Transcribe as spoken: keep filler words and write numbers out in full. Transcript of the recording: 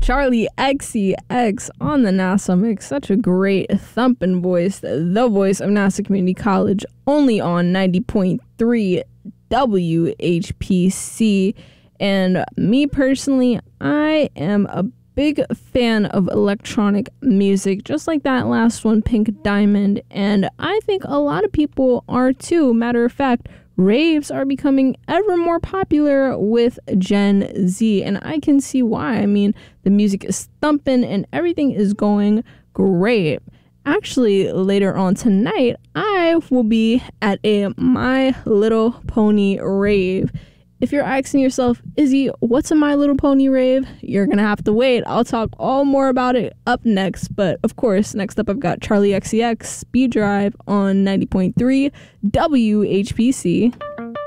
Charlie X C X on the NASA Mix. Such a great thumping voice. The voice of NASA Community College, only on ninety point three W H P C. And me personally, I am a big fan of electronic music, just like that last one, Pink Diamond. And I think a lot of people are too. Matter of fact, raves are becoming ever more popular with Gen Z, and I can see why. I mean, the music is thumping and everything is going great. Actually, later on tonight, I will be at a My Little Pony rave. If you're asking yourself, Izzy, what's a My Little Pony rave? You're gonna have to wait. I'll talk all more about it up next. But of course, next up I've got Charlie X C X Speed Drive on ninety point three W H P C.